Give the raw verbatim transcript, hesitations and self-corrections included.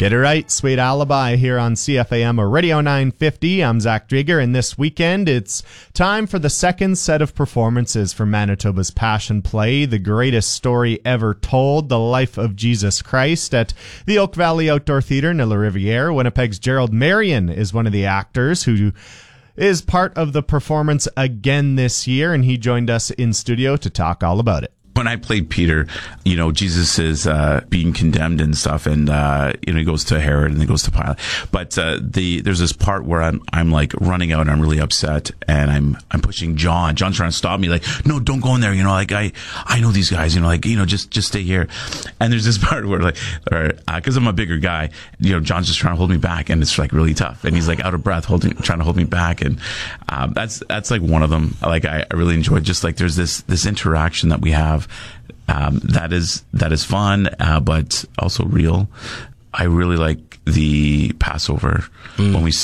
Get it right, Sweet Alibi here on C F A M or Radio nine fifty. I'm Zach Drieger, and this weekend it's time for the second set of performances for Manitoba's Passion Play, the greatest story ever told, the life of Jesus Christ, at the Oak Valley Outdoor Theatre, Nilla Riviere. Winnipeg's Gerald Marion is one of the actors who is part of the performance again this year, and he joined us in studio to talk all about it. When I played Peter, you know, Jesus is uh, being condemned and stuff, and uh, you know, he goes to Herod and then goes to Pilate. But uh, the there's this part where I'm I'm like running out and I'm really upset, and I'm I'm pushing John. John's trying to stop me, like, no, don't go in there. You know, like I I know these guys. You know, like you know, just just stay here. And there's this part where like, because uh, I'm a bigger guy, you know, John's just trying to hold me back, and it's like really tough. And he's like out of breath, holding, trying to hold me back, and um, that's that's like one of them. Like I, I really enjoyed just like there's this this interaction that we have. Um, that is that is fun, uh, but also real. I really like the Passover mm. when we